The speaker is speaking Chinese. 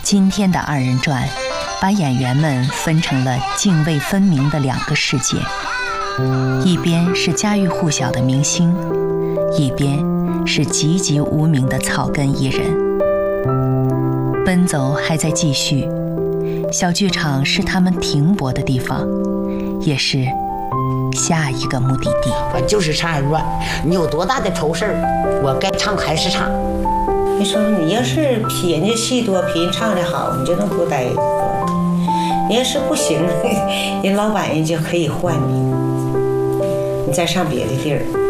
今天的二人转把演员们分成了泾渭分明的两个世界，一边是家喻户晓的明星，一边是籍籍无名的草根艺人。奔走还在继续，小剧场是他们停泊的地方，也是下一个目的地。 我就是唱二人转，你有多大的愁事儿，我该唱还是唱。 你说你要是比人家戏多，比人唱的好，你就能多待一会儿。你要是不行，人老板人就可以换你，你再上别的地儿。